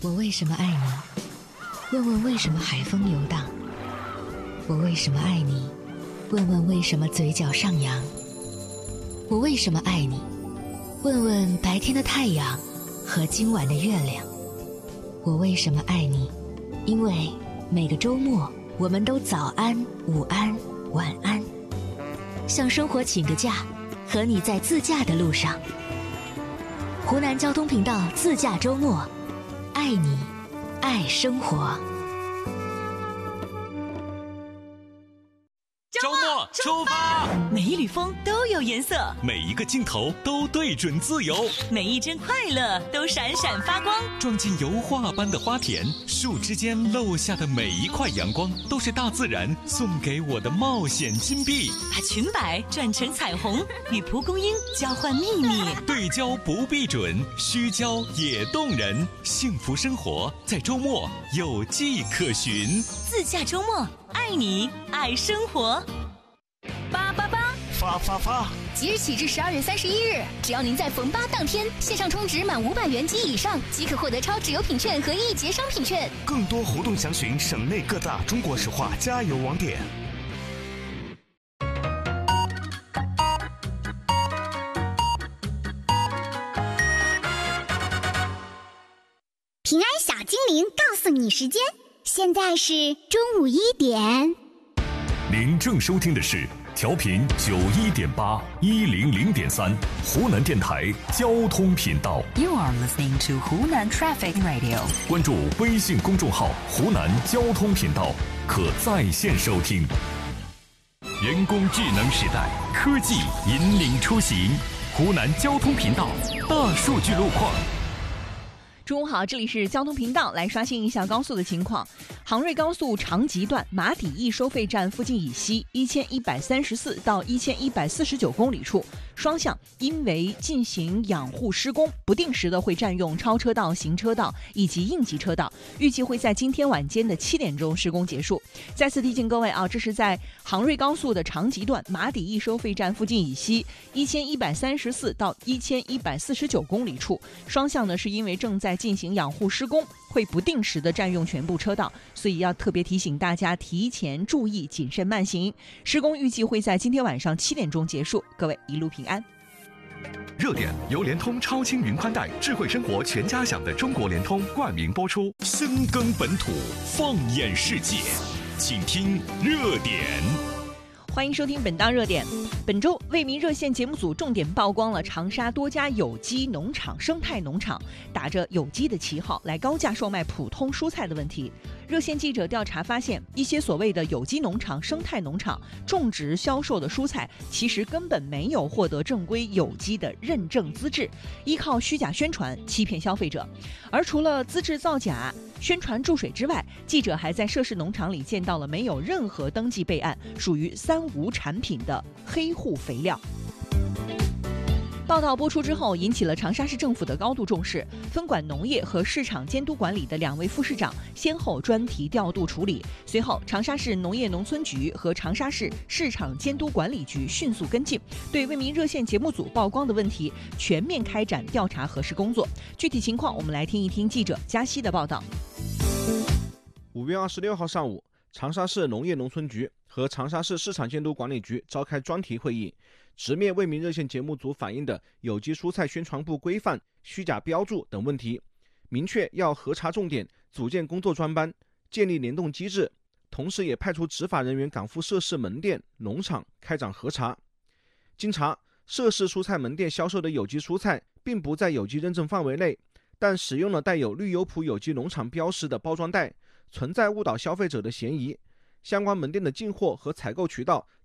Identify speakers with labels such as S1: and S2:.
S1: 我为什么爱你？问问为什么海风游荡？我为什么爱你？问问为什么嘴角上扬？我为什么爱你？问问白天的太阳和今晚的月亮。我为什么爱你？因为每个周末我们都早安、午安、晚安，向生活请个假，和你在自驾的路上。湖南交通频道自驾周末，爱你，爱生活。
S2: 周末出发，
S3: 每一缕风都有颜色，
S2: 每一个镜头都对准自由，
S3: 每一帧快乐都闪闪发光。
S2: 撞进油画般的花田，树枝间漏下的每一块阳光，都是大自然送给我的冒险金币。
S3: 把裙摆转成彩虹，与蒲公英交换秘密。
S2: 对焦不必准，虚焦也动人。幸福生活在周末有迹可循。
S3: 自驾周末，爱你，爱生活。
S4: 发！即日起至12月31日，只要您在逢8当天线上充值满500元及以上，即可获得超值邮品券和1节商品券。
S5: 更多活动详询省内各大中国石化加油网点。
S6: 平安小精灵告诉你时间，现在是中午1点。
S7: 您正收听的是调频91.8 100.3湖南电台交通频道。
S8: You are listening to Hunan Traffic Radio。
S7: 关注微信公众号湖南交通频道，可在线收听。人工智能时代，科技引领出行。湖南交通频道大数据路况。
S9: 中午好，这里是交通频道，来刷新一下高速的情况。杭瑞高速长吉段马底驿收费站附近以西1134到1149公里处，双向因为进行养护施工，不定时的会占用超车道、行车道以及应急车道，预计会在今天晚间的7点钟施工结束。再次提醒各位啊，这是在杭瑞高速的长吉段马底驿收费站附近以西1134到1149公里处，双向呢是因为正在进行养护施工，会不定时的占用全部车道，所以要特别提醒大家提前注意，谨慎慢行。施工预计会在今天晚上7点钟结束，各位一路平安。
S5: 热点由联通超轻云宽带，智慧生活全家享的中国联通冠名播出。
S2: 深耕本土，放眼世界，请听热点。
S9: 欢迎收听本档热点。本周为民热线节目组重点曝光了长沙多家有机农场、生态农场打着有机的旗号来高价售卖普通蔬菜的问题。热线记者调查发现，一些所谓的有机农场、生态农场种植销售的蔬菜，其实根本没有获得正规有机的认证资质，依靠虚假宣传欺骗消费者。而除了资质造假、宣传注水之外，记者还在涉事农场里见到了没有任何登记备案、属于3无产品的黑户肥料。报道播出之后，引起了长沙市政府的高度重视。分管农业和市场监督管理的2位副市长先后专题调度处理。随后，长沙市农业农村局和长沙市市场监督管理局迅速跟进，对为民热线节目组曝光的问题全面开展调查核实工作。具体情况，我们来听一听记者佳熙的报道。
S10: 5月26号上午，长沙市农业农村局和长沙市市场监督管理局召开专题会议，直面为民热线节目组反映的有机蔬菜宣传不规范、虚假标注等问题，明确要核查重点，组建工作专班，建立联动机制，同时也派出执法人员赶赴涉事门店、农场开展核查。经查，涉事蔬菜门店销售的有机蔬菜并不在有机认证范围内，但使用了带有绿油浦有机农场标识的包装袋，存在误导消费者的嫌疑。相关门店的进货和采购渠道